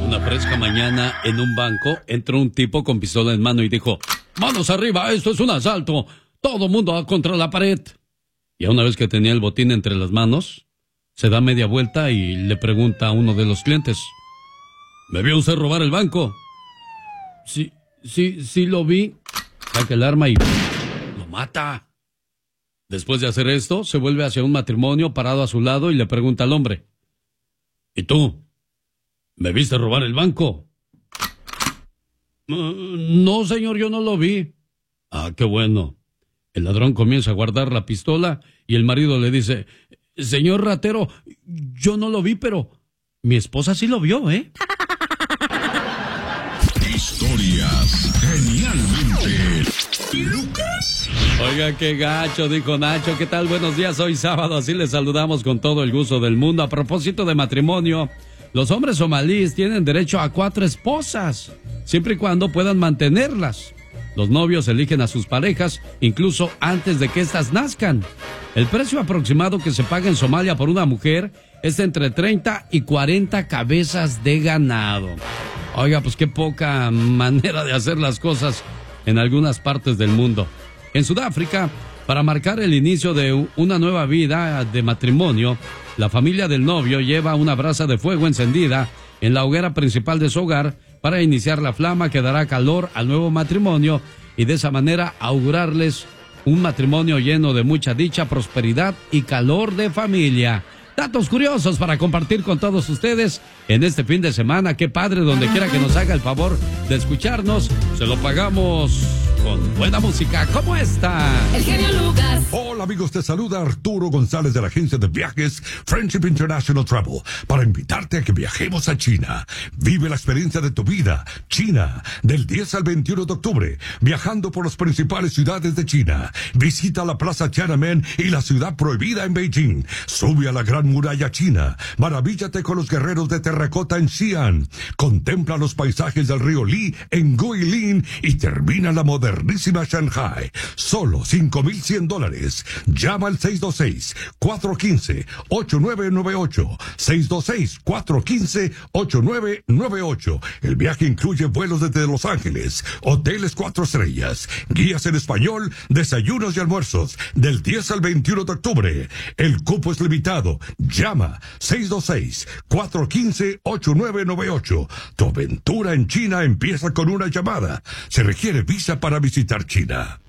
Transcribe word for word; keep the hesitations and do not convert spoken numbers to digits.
Una fresca mañana en un banco entró un tipo con pistola en mano y dijo: ¡Manos arriba! ¡Esto es un asalto! ¡Todo mundo contra la pared! Y a una vez que tenía el botín entre las manos, se da media vuelta y le pregunta a uno de los clientes: ¿Me vio usted robar el banco? Sí, sí, sí lo vi. Saca el arma y lo mata. Después de hacer esto, se vuelve hacia un matrimonio parado a su lado y le pregunta al hombre: ¿Y tú? ¿Me viste robar el banco? Uh, no, señor, yo no lo vi. Ah, qué bueno. El ladrón comienza a guardar la pistola y el marido le dice: Señor ratero, yo no lo vi, pero mi esposa sí lo vio, ¿eh? Historias genialmente Lucas. Oiga, qué gacho, dijo Nacho. ¿Qué tal? Buenos días, hoy sábado, así les saludamos con todo el gusto del mundo. A propósito de matrimonio, los hombres somalíes tienen derecho a cuatro esposas, siempre y cuando puedan mantenerlas. Los novios eligen a sus parejas incluso antes de que éstas nazcan. El precio aproximado que se paga en Somalia por una mujer es de entre treinta y cuarenta cabezas de ganado. Oiga, pues qué poca manera de hacer las cosas en algunas partes del mundo. En Sudáfrica, para marcar el inicio de una nueva vida de matrimonio, la familia del novio lleva una brasa de fuego encendida en la hoguera principal de su hogar para iniciar la flama que dará calor al nuevo matrimonio y de esa manera augurarles un matrimonio lleno de mucha dicha, prosperidad y calor de familia. Datos curiosos para compartir con todos ustedes en este fin de semana. Qué padre, donde quiera que nos haga el favor de escucharnos, se lo pagamos con buena música como esta. El genio Lucas. Hola amigos, te saluda Arturo González de la agencia de viajes Friendship International Travel para invitarte a que viajemos a China. Vive la experiencia de tu vida. China, del diez al veintiuno de octubre, viajando por las principales ciudades de China. Visita la Plaza Tiananmen y la ciudad prohibida en Beijing. Sube a la Gran Muralla China. Maravíllate con los guerreros de terracota en Xi'an. Contempla los paisajes del río Li en Guilin y termina la modernísima Shanghai. Solo cinco mil cien dólares. Llama al seis dos seis, cuatro uno cinco, ocho nueve nueve ocho. seis dos seis, cuatro uno cinco, ocho nueve nueve ocho. El viaje incluye vuelos desde Los Ángeles, hoteles cuatro estrellas, guías en español, desayunos y almuerzos, del diez al veintiuno de octubre. El cupo es limitado. Llama seis dos seis, cuatro uno cinco, ocho nueve nueve ocho. Tu aventura en China empieza con una llamada. Se requiere visa para visitar China.